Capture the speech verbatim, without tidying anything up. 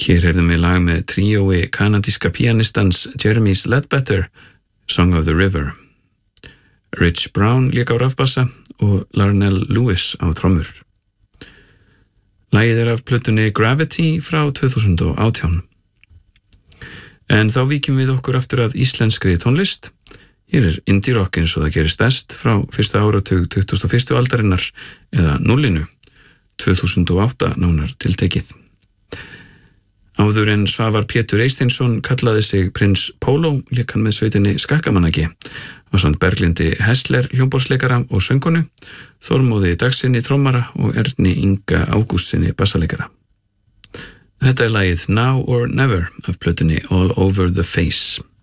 Hér heyrðum við lag með tríói kanadíska píanistans Jeremy Ledbetter, Song of the River. Rich Brown lék á rafbassa og Larnell Lewis á trommur. Lagið er af plötunni Gravity frá tvö þúsund og átján. En þá víkjum við okkur aftur að íslenskri tónlist. Hér er indie rock eins og það gerist best frá fyrsta áratug tuttugasta og fyrstu aldarinnar eða nullinu, tvö þúsund og átta nánar tiltekið. Áður en Svavar Pétur Eysteinsson kallaði sig Prins Póló lék hann með sveitinni Skakkamannagi ásamt Berglindi Hessler hljómborðsleikara og söngunu, Þormóði Dagsinni trommara og Erni Inga Ágústsinni bassaleikara. Þetta er lagið Now or Never af plötunni All Over the Face.